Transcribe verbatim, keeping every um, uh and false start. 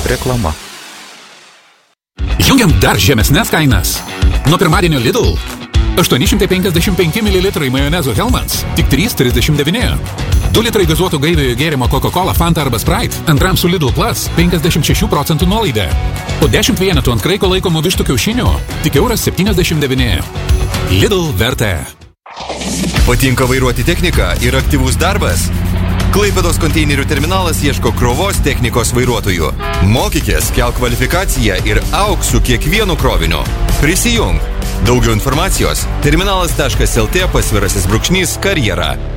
Reklama. Jungiam dar žemesnės kainas. Nuo pirmadienio Lidl. aštuoni šimtai penkiasdešimt penki mililitrai majonezo Hellmann's. Tik trys trisdešimt devyni. du litrai gazuoto gaiviojo gėrimo Coca-Cola, Fanta arba Sprite. Antram su Lidl Plus penkiasdešimt šešių procentų nuolaida. Po dešimt vienetų ant kraiko laikomų vištų kiaušinių. Tik euras septyniasdešimt devyni. Lidl vertė. Patinka vairuoti techniką ir aktyvus darbas? Klaipėdos konteinerių terminalas ieško krovos technikos vairuotojų. Mokykės, kelk kvalifikaciją ir auk su kiekvienu kroviniu. Prisijung. Daugiau informacijos terminalas taškas lt pasvirasis brūkšnys karjera.